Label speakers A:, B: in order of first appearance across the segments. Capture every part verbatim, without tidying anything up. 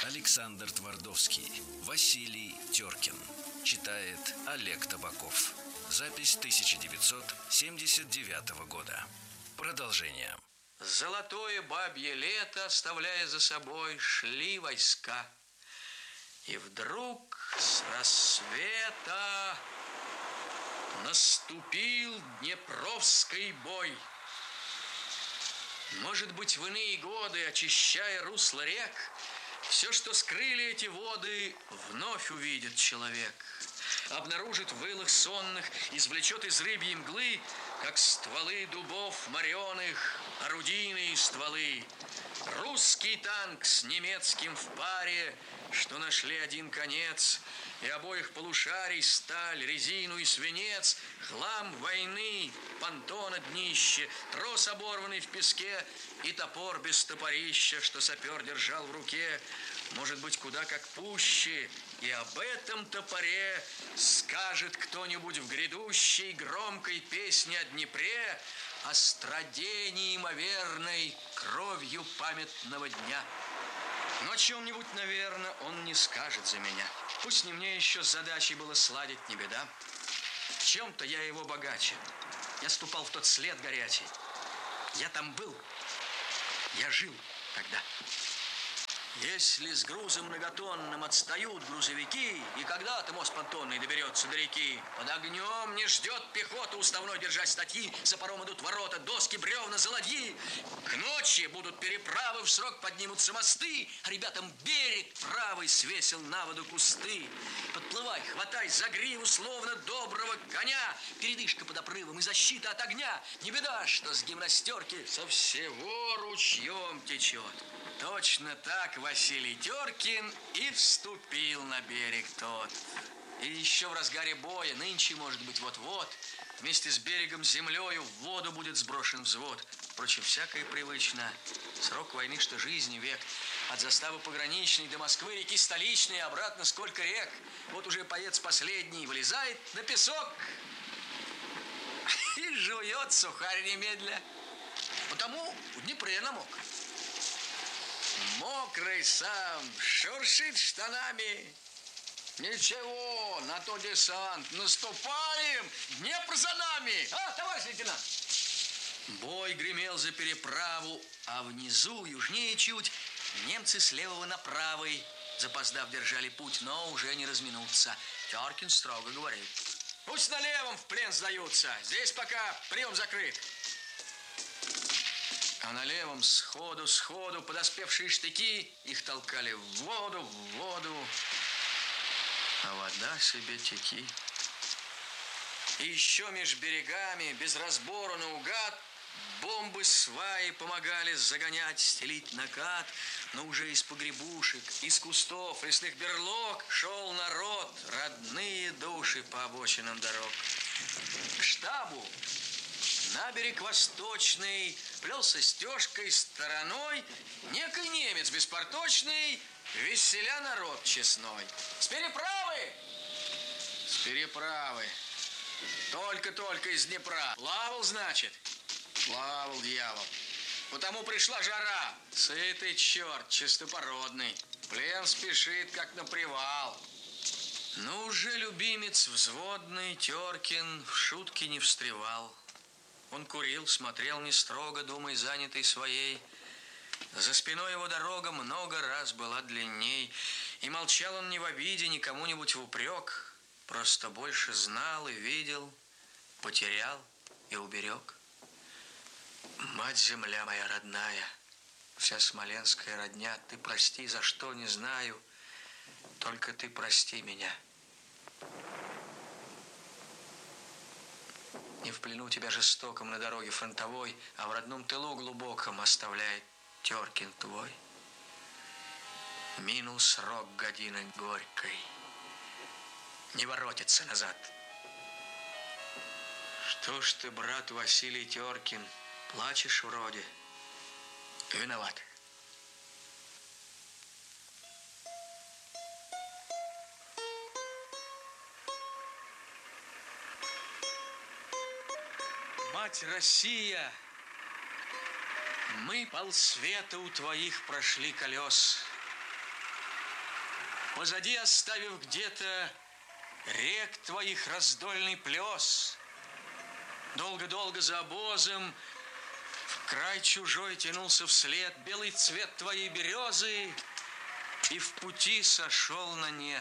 A: Александр Твардовский, Василий Теркин. Читает Олег Табаков. Запись тысяча девятьсот семьдесят девятого года. Продолжение.
B: Золотое бабье лето, оставляя за собой, шли войска. И вдруг с рассвета наступил Днепровский бой. Может быть, в иные годы, очищая русло рек, все, что скрыли эти воды, вновь увидит человек. Обнаружит в вылах сонных, извлечет из рыбьей мглы, как стволы дубов мореных, орудийные стволы. Русский танк с немецким в паре, что нашли один конец, и обоих полушарий сталь, резину и свинец, хлам войны, понтона днище, трос оборванный в песке и топор без топорища, что сапер держал в руке, может быть, куда как пуще. И об этом топоре скажет кто-нибудь в грядущей громкой песне о Днепре, о страде неимоверной кровью памятного дня. Но о чем-нибудь, наверное, он не скажет за меня. Пусть не мне еще с задачей было сладить, не беда. В чем-то я его богаче. Я ступал в тот след горячий. Я там был. Я жил тогда. Если с грузом многотонным отстают грузовики, и когда-то мост понтонный доберется до реки, под огнем не ждет пехота уставной держать статьи, за паром идут ворота, доски, бревна, заладьи. К ночи будут переправы, в срок поднимутся мосты, а ребятам берег правый свесил на воду кусты. Подплывай, хватай за гриву, словно доброго коня, передышка под обрывом и защита от огня. Не беда, что с гимнастерки со всего ручьем течет. Точно так Василий Теркин и вступил на берег тот. И еще в разгаре боя, нынче, может быть, вот-вот, вместе с берегом землею в воду будет сброшен взвод. Впрочем, всякое привычно. Срок войны, что жизни век. От заставы пограничной до Москвы, реки столичной, обратно сколько рек. Вот уже поец последний вылезает на песок и жует сухарь немедля. Потому в Днепре намок. Мокрый сам, шуршит штанами. Ничего, на то десант. Наступаем, Днепр за нами. А, товарищ лейтенант? Бой гремел за переправу, а внизу, южнее чуть, немцы с левого на правый, запоздав, держали путь, но уже не разминутся. Теркин строго говорит: пусть на левом в плен сдаются. Здесь пока прием закрыт. А на левом сходу, сходу подоспевшие штыки их толкали в воду, в воду. А вода себе теки. И еще меж берегами, без разбора наугад, бомбы сваи помогали загонять, стелить накат. Но уже из погребушек, из кустов, лесных берлог шел народ, родные души по обочинам дорог. К штабу на берег восточный плелся стежкой стороной некий немец беспорточный, веселя народ честной. С переправы! С переправы. Только-только из Днепра. Плавал, значит? Плавал, дьявол. Потому пришла жара. Сытый черт, чистопородный. Плен спешит, как на привал. Но уже любимец взводный Теркин в шутки не встревал. Он курил, смотрел не строго, думой занятой своей. За спиной его дорога много раз была длинней. И молчал он не в обиде, ни кому-нибудь в упрек. Просто больше знал и видел, потерял и уберег. Мать-земля моя родная, вся смоленская родня, ты прости, за что не знаю, только ты прости меня. Не в плену тебя жестоком на дороге фронтовой, а в родном тылу глубоком оставляет Теркин твой. Минул срок годины горькой, не воротится назад. Что ж ты, брат Василий Теркин, плачешь вроде? Виноват. Мать Россия, мы полсвета у твоих прошли колес. позади оставив где-то рек твоих раздольный плес. Долго-долго за обозом в край чужой тянулся вслед белый цвет твоей березы, и в пути сошел на нет.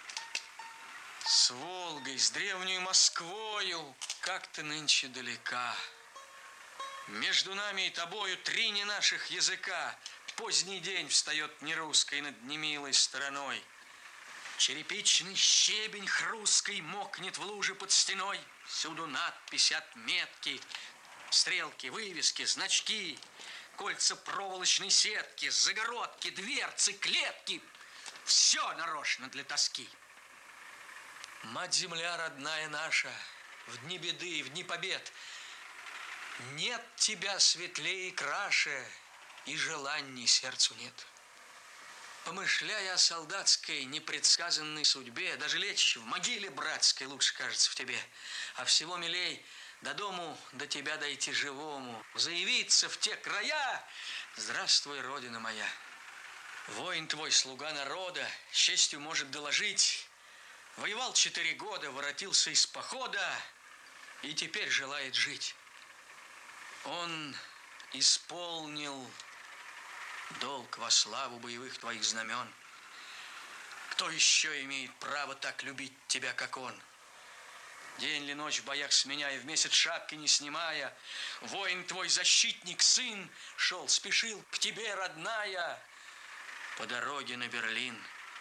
B: С Волгой, с древней Москвою, как ты нынче далека. Между нами и тобою три не наших языка. Поздний день встает нерусской над немилой стороной. Черепичный щебень хрусткой мокнет в луже под стеной. Всюду надпись, отметки, стрелки, вывески, значки, кольца проволочной сетки, загородки, дверцы, клетки. Все нарочно для тоски. Мать-земля родная наша, в дни беды и в дни побед, нет тебя светлее и краше, и желаний сердцу нет. Помышляя о солдатской непредсказанной судьбе, даже лечь в могиле братской лучше кажется в тебе, а всего милей до дому до тебя дойти живому, заявиться в те края. Здравствуй, Родина моя! Воин твой, слуга народа, с честью может доложить, воевал четыре года, воротился из похода и теперь желает жить. Он исполнил долг во славу боевых твоих знамен. Кто еще имеет право так любить тебя, как он? День ли ночь в боях сменяя, в месяц шапки не снимая, воин твой, защитник, сын, шел, спешил к тебе, родная, по дороге на Берлин.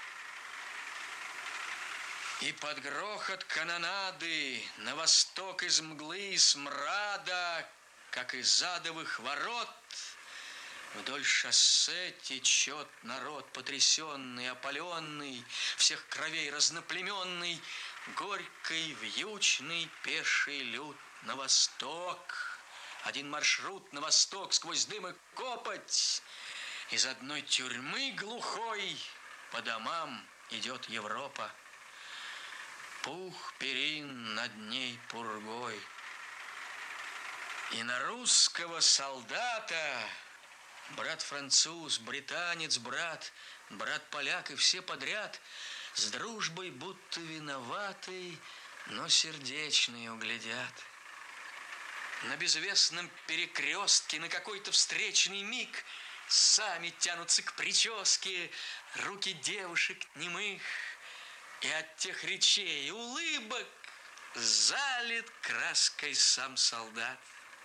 B: И под грохот канонады на восток из мглы и смрада, как из адовых ворот, вдоль шоссе течет народ, потрясенный, опаленный, всех кровей разноплеменный, горький, вьючный, пеший люд на восток. Один маршрут на восток сквозь дым и копоть. Из одной тюрьмы глухой по домам идет Европа. Пух перин над ней пургой. И на русского солдата брат-француз, британец, брат, брат-поляк и все подряд с дружбой будто виноватый, но сердечные углядят. На безвестном перекрестке на какой-то встречный миг сами тянутся к прическе руки девушек немых, и от тех речей и улыбок залит краской сам солдат.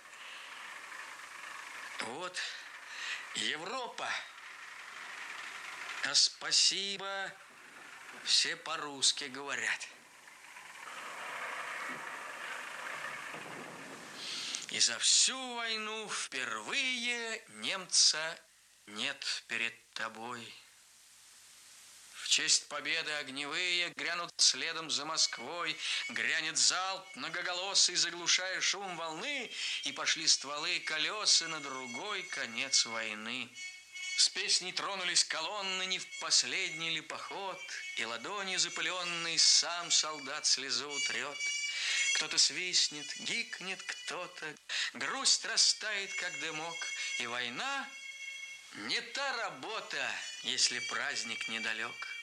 B: Вот Европа, а спасибо все по-русски говорят. И за всю войну впервые немца нет перед тобой. В честь победы огневые грянут следом за Москвой, грянет залп многоголосый, заглушая шум волны, и пошли стволы и колеса на другой конец войны. С песней тронулись колонны, не в последний ли поход, и ладонью запыленный сам солдат слезу утрет. Кто-то свистнет, гикнет кто-то, грусть растает, как дымок, и война не та работа, если праздник недалек.